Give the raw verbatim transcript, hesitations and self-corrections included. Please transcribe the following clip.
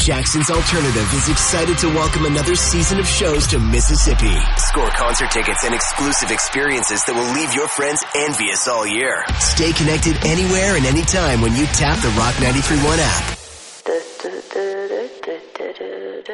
Jackson's Alternative is excited to welcome another season of shows to Mississippi. Score concert tickets and exclusive experiences that will leave your friends envious all year. Stay connected anywhere and anytime when you tap the Rock ninety-three point one app.